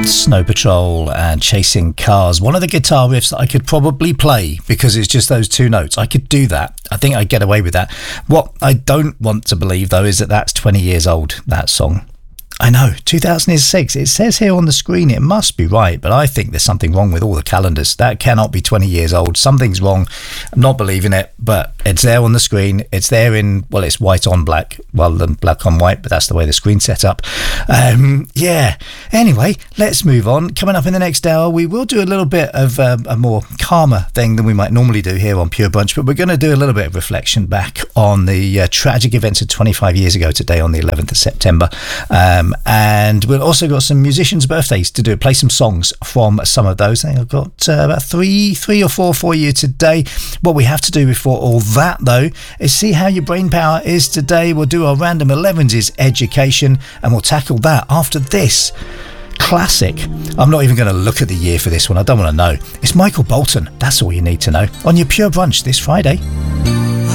Snow Patrol and Chasing Cars. One of the guitar riffs that I could probably play because it's just those two notes. I could do that. I think I'd get away with that. What I don't want to believe, though, is that that's 20 years old, that song. I know, 2006. It says here on the screen it must be right, but I think there's something wrong with all the calendars. That cannot be 20 years old. Something's wrong. I'm not believing it, but it's there on the screen. It's there in, well, it's white on black rather than black on white, but that's the way the screen's set up. Yeah. Anyway, let's move on. Coming up in the next hour, we will do a little bit of a more calmer thing than we might normally do here on Pure Brunch, but we're going to do a little bit of reflection back on the tragic events of 25 years ago today on the 11th of September. And we've also got some musicians' birthdays to do, play some songs from some of those. I think I've got about three or four for you today. What we have to do before all that, though, is see how your brain power is today. We'll do our random 11s education, and we'll tackle that after this classic. I'm not even going to look at the year for this one. I don't want to know. It's Michael Bolton. That's all you need to know on your Pure Brunch this Friday.